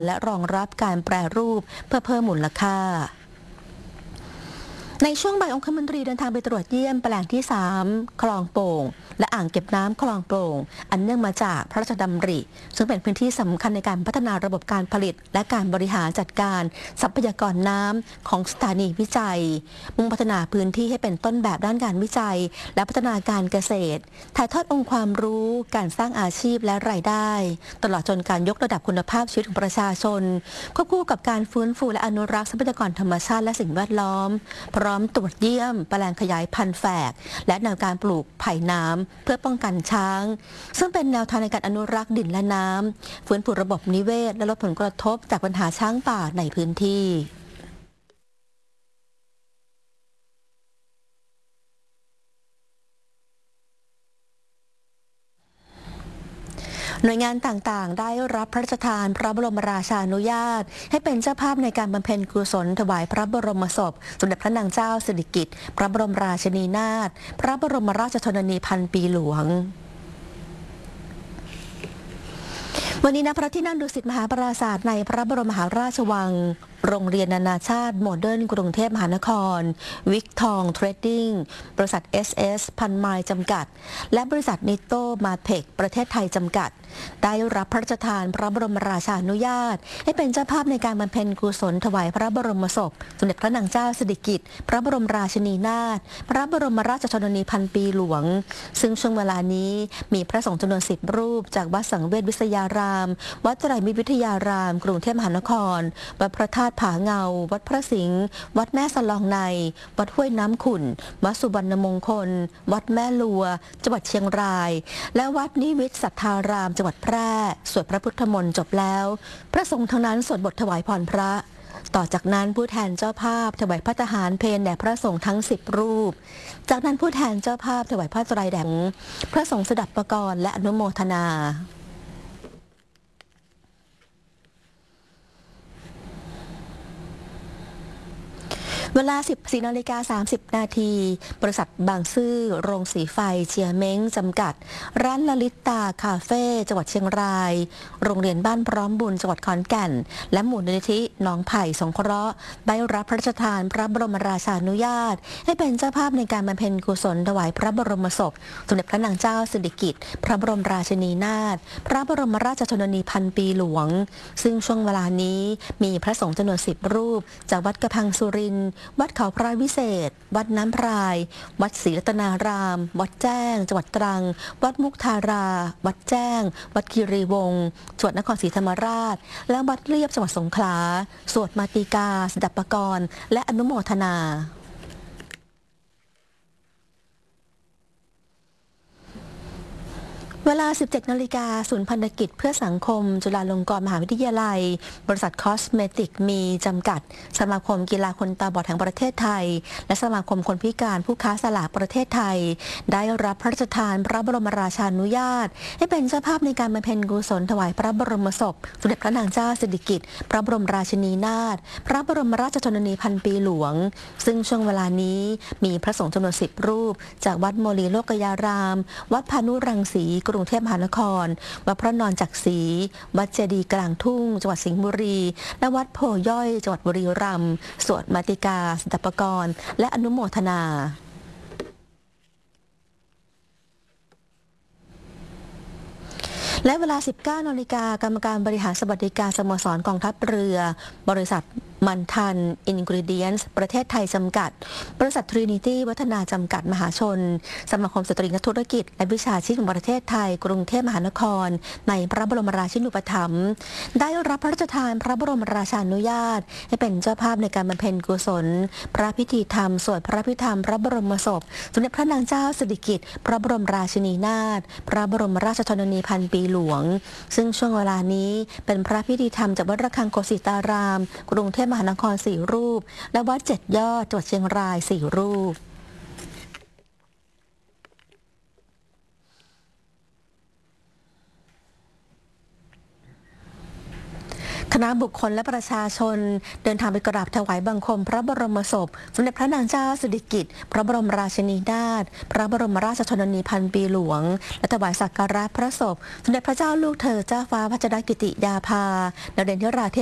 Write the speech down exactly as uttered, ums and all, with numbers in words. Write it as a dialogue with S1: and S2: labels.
S1: และรองรับการแปรรูปเพื่อเพิ่มมูลค่าในช่วงบ่ายองคมนตรีเดินทางไปตรวจเยี่ยมแปลงที่สามคลองโป่งและอ่างเก็บน้ำคลองโป่งอันเนื่องมาจากพระราชดำริซึ่งเป็นพื้นที่สำคัญในการพัฒนาระบบการผลิตและการบริหารจัดการทรัพยากรน้ำของสถานีวิจัยมุ่งพัฒนาพื้นที่ให้เป็นต้นแบบด้านการวิจัยและพัฒนาการเกษตรถ่ายทอดองค์ความรู้การสร้างอาชีพและรายได้ตลอดจนการยกระดับคุณภาพชีวิตของประชาชนควบคู่กับการฟื้นฟูและอนุรักษ์ทรัพยากรธรรมชาติและสิ่งแวดล้อมพร้อมตรวจเยี่ยมแปลงขยายพันธุ์แฝกและแนวการปลูกไผ่น้ำเพื่อป้องกันช้างซึ่งเป็นแนวทางในการอนุรักษ์ดินและน้ำฟื้นฟูระบบนิเวศและลดผลกระทบจากปัญหาช้างป่าในพื้นที่หน่วยงานต่างๆได้รับพระราชทานพระบรมราชานุญาตให้เป็นเจ้าภาพในการบำเพ็ญกุศลถวายพระบรมศพสมเด็จพระนางเจ้าสิริกิติ์พระบรมราชินีนาถพระบรมราชชนนีพันปีหลวงวันนี้ณพระที่นั่งดุสิตมหาปราสาทในพระบรมมหาราชวังโรงเรียนนานาชาติโมเดิร์นกรุงเทพมหานครวิกทองเทรดดิ้งบริษัท เอส เอส พันไมล์จำกัดและบริษัทนิโตมาเทคประเทศไทยจำกัดได้รับพระราชทานพระบรมราชานุญาตให้เป็นเจ้าภาพในการบำเพ็ญกุศลถวายพระบรมศพสมเด็จพระนางเจ้าสิริกิติ์พระบรมราชินีนาถพระบรมราชชนนีพันปีหลวงซึ่งช่วงเวลานี้มีพระสงฆ์จำนวนสิบรูปจากวัดสังเวชวิทยารามวัดไตรมิตรวิทยารามกรุงเทพมหานครวัดพระธาตุผาเงาวัดพระสิงห์วัดแม่สลองในวัดห้วยน้ำขุ่นวัดสุวรรณมงคลวัดแม่ลัวจังหวัดเชียงรายและวัดนิวิตสัทธารามจังหวัดแพร่สวดพระพุทธมนต์จบแล้วพระสงฆ์ทั้งนั้นสวดบทถวายพรพระต่อจากนั้นผู้แทนเจ้าภาพถวายพระทหารเพลแด่พระสงฆ์ทั้งสิบรูปจากนั้นผู้แทนเจ้าภาพถวายผ้าไตรแด่พระสงฆ์สดับประกรณ์และอนุโมทนาเวลา สิบสี่นาฬิกาสามสิบนาที บริษัทบางซื่อโรงสีไฟเชียเม้งจำกัดร้านลลิตาคาเฟ่จังหวัดเชียงรายโรงเรียนบ้านพร้อมบุญจังหวัดขอนแก่นและมูลนิธิหนองไผ่สงเคราะห์ได้รับพระราชทานพระบรมราชานุญาตให้เป็นเจ้าภาพในการบำเพ็ญกุศลถวายพระบรมศพสมเด็จพระนางเจ้าสิริกิติ์พระบรมราชินีนาถพระบรมราชชนนีพันปีหลวงซึ่งช่วงเวลานี้มีพระสงฆ์จำนวนสิบรูปจากวัดกระพังสุรินทร์วัดเขาพระวิเศษวัดน้ำพรายวัดศรีรัตนารามวัดแจ้งจังหวัดตรังวัดมุกทาราวัดแจ้งวัดคีรีวงศ์จังหวัดนครศรีธรรมราชและวัดเลียบจังหวัดสงขลาสวดมาติกาสดับประกรณ์และอนุโมทนาเวลา สิบเจ็ดนาฬิกาศูนย์พันธกิจเพื่อสังคมจุฬาลงกรณ์มหาวิทยาลัยบริษัทคอสเมติกมีจำกัดสมาคมกีฬาคนตาบอดแห่งประเทศไทยและสมาคมคนพิการผู้ค้าสลากประเทศไทยได้รับพระราชทานพระบรมราชานุญาตให้เป็นเจ้าภาพในการบำเพ็ญกุศลถวายพระบรมศพสมเด็จพระนางเจ้าสิริกิติ์พระบรมราชินีนาถพระบรมราชชนนีพันปีหลวงซึ่งช่วงเวลานี้มีพระสงฆ์จำนวนสิบรูปจากวัดโมลีโลกยารามวัดพานุรังสีกรุงเทพมหานครวัดพระนอนจักรีวัดเจดีย์กลางทุ่งจังหวัดสิงห์บุรีและวัดโพย่อยจังหวัดบุรีรัมย์สวดมาติกาสดับประกรณ์และอนุโมทนาและเวลา สิบเก้านาฬิกากรรมการบริหารสวัสดิการสโมสรกองทัพเรือบริษัทมันทันอินกรีเดียนส์ประเทศไทยจำกัดบริษัททรินิตี้วัฒนาจำกัดมหาชนสมาคมสตรีนักธุรกิจและวิชาชีพแห่งประเทศไทยกรุงเทพมหานครในพระบรมราชินูปถัมภ์ได้รับพระราชทานพระบรมราชานุญาตให้เป็นเจ้าภาพในการบำเพ็ญกุศลพระพิธีธรรมสวดพระพิธรรมพระบรมศพสมเด็จพระนางเจ้าสิริกิติ์พระบรมราชินีนาถพระบรมราชชนนีพันปีหลวงซึ่งช่วงเวลานี้เป็นพระพิธีธรรมจากวัดระฆังโกสิตารามกรุงเทพมหานครสี่รูปและวัดเจ็ดยอดจังหวัดเชียงรายสี่รูปขคณะบุคคลและประชาชนเดินทางไปกราบถวายบังคมพระบรมศพสมเด็จพระนางเจ้าสิริกิติ์พระบรมราชินีนาถพระบรมราชชนนีพันปีหลวงและถวายสักการะพระศพสมเด็จพระเจ้าลูกเธอเจ้าฟ้าพัชรกิติยาภาดาวเด่นธิราเท